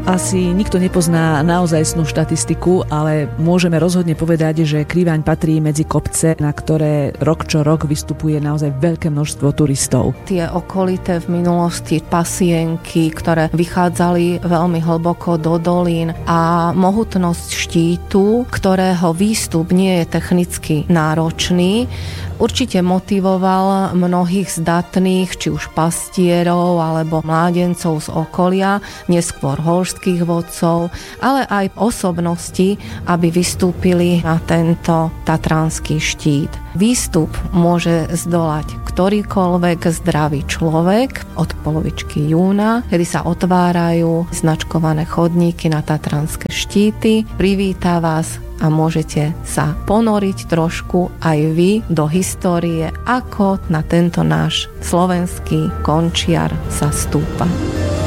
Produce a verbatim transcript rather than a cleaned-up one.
Asi nikto nepozná naozajstnú štatistiku, ale môžeme rozhodne povedať, že Krivaň patrí medzi kopce, na ktoré rok čo rok vystupuje naozaj veľké množstvo turistov. Tie okolité v minulosti pasienky, ktoré vychádzali veľmi hlboko do dolín a mohutnosť štítu, ktorého výstup nie je technicky náročný, určite motivoval mnohých zdatných, či už pastierov alebo mládencov z okolia, neskôr holšských vodcov, ale aj osobnosti, aby vystúpili na tento tatranský štít. Výstup môže zdolať ktorýkoľvek zdravý človek od polovičky júna, kedy sa otvárajú značkované chodníky na tatranské štíty. Privíta vás a môžete sa ponoriť trošku aj vy do histórie, ako na tento náš slovenský končiar sa stúpa.